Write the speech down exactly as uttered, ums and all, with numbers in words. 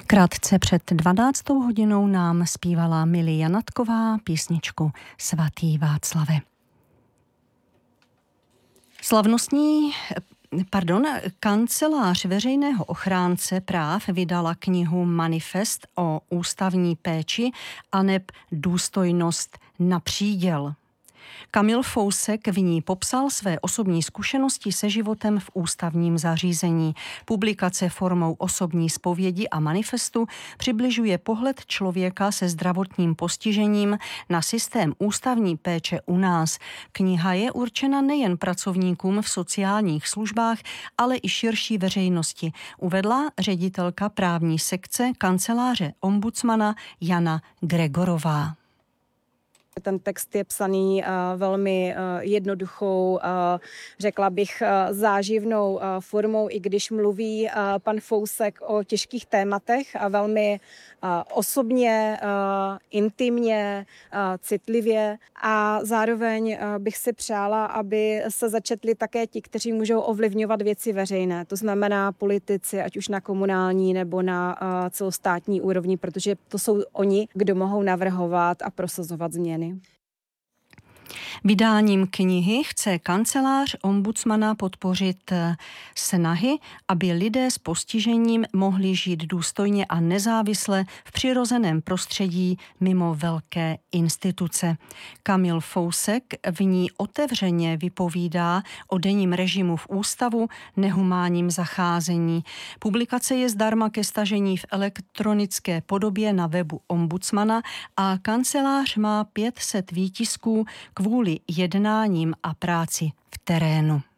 Krátce před dvanáctou hodinou nám zpívala Mili Janatková písničku Svatý Václave. Slavnostní Pardon, kancelář veřejného ochránce práv vydala knihu Manifest o ústavní péči aneb důstojnost na příděl. Kamil Fousek v ní popsal své osobní zkušenosti se životem v ústavním zařízení. Publikace formou osobní zpovědi a manifestu přibližuje pohled člověka se zdravotním postižením na systém ústavní péče u nás. Kniha je určena nejen pracovníkům v sociálních službách, ale i širší veřejnosti, uvedla ředitelka právní sekce kanceláře ombudsmana Jana Gregorová. Ten text je psaný uh, velmi uh, jednoduchou, uh, řekla bych, uh, záživnou uh, formou, i když mluví uh, pan Fousek o těžkých tématech a velmi uh, osobně, uh, intimně, uh, citlivě. A zároveň uh, bych si přála, aby se začetli také ti, kteří můžou ovlivňovat věci veřejné. To znamená politici, ať už na komunální nebo na uh, celostátní úrovni, protože to jsou oni, kdo mohou navrhovat a prosazovat změny. Vydáním knihy chce kancelář ombudsmana podpořit snahy, aby lidé s postižením mohli žít důstojně a nezávisle v přirozeném prostředí mimo velké instituce. Kamil Fousek v ní otevřeně vypovídá o denním režimu v ústavu, nehumánním zacházení. Publikace je zdarma ke stažení v elektronické podobě na webu ombudsmana a kancelář má pět set výtisků kvůli jednáním a práci v terénu.